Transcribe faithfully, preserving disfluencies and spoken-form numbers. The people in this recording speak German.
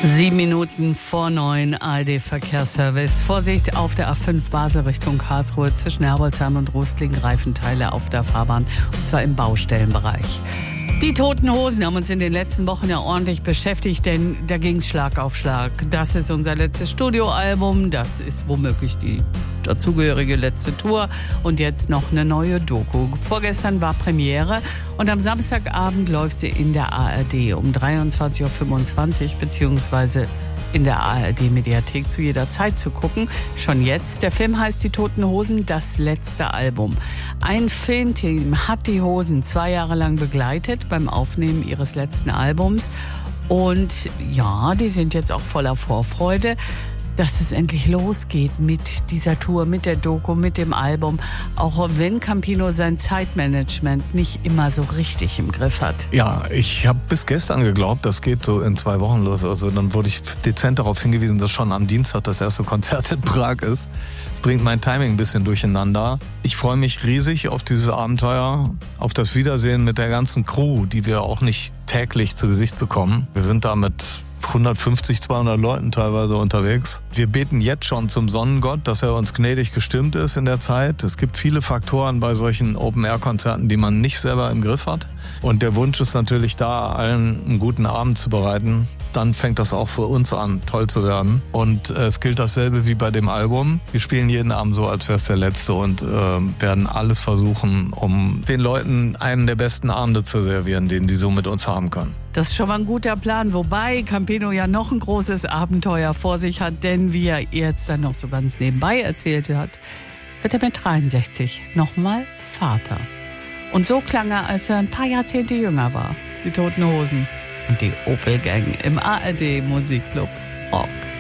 Sieben Minuten vor neun, A R D-Verkehrsservice. Vorsicht auf der A fünf Basel Richtung Karlsruhe zwischen Herbolzheim und Rostlingen, Reifenteile auf der Fahrbahn, und zwar im Baustellenbereich. Die Toten Hosen haben uns in den letzten Wochen ja ordentlich beschäftigt, denn da ging es Schlag auf Schlag. Das ist unser letztes Studioalbum, das ist womöglich die dazugehörige letzte Tour und jetzt noch eine neue Doku. Vorgestern war Premiere und am Samstagabend läuft sie in der A R D um dreiundzwanzig Uhr fünfundzwanzig beziehungsweise in der A R D-Mediathek zu jeder Zeit zu gucken. Schon jetzt. Der Film heißt Die Toten Hosen, das letzte Album. Ein Filmteam hat die Hosen zwei Jahre lang begleitet beim Aufnehmen ihres letzten Albums. Und ja, die sind jetzt auch voller Vorfreude, dass es endlich losgeht mit dieser Tour, mit der Doku, mit dem Album. Auch wenn Campino sein Zeitmanagement nicht immer so richtig im Griff hat. Ja, ich habe bis gestern geglaubt, das geht so in zwei Wochen los. Also dann wurde ich dezent darauf hingewiesen, dass schon am Dienstag das erste Konzert in Prag ist. Das bringt mein Timing ein bisschen durcheinander. Ich freue mich riesig auf dieses Abenteuer, auf das Wiedersehen mit der ganzen Crew, die wir auch nicht täglich zu Gesicht bekommen. Wir sind da mit hundertfünfzig, zweihundert Leuten teilweise unterwegs. Wir beten jetzt schon zum Sonnengott, dass er uns gnädig gestimmt ist in der Zeit. Es gibt viele Faktoren bei solchen Open-Air-Konzerten, die man nicht selber im Griff hat. Und der Wunsch ist natürlich da, allen einen guten Abend zu bereiten. Dann fängt das auch für uns an, toll zu werden. Und äh, es gilt dasselbe wie bei dem Album. Wir spielen jeden Abend so, als wäre es der letzte und äh, werden alles versuchen, um den Leuten einen der besten Abende zu servieren, den die so mit uns haben können. Das ist schon mal ein guter Plan, wobei Campino ja noch ein großes Abenteuer vor sich hat, denn wie er jetzt dann noch so ganz nebenbei erzählt hat, wird er mit dreiundsechzig nochmal Vater. Und so klang er, als er ein paar Jahrzehnte jünger war. Die Toten Hosen und die Opel Gang im A R D Musikclub Rock.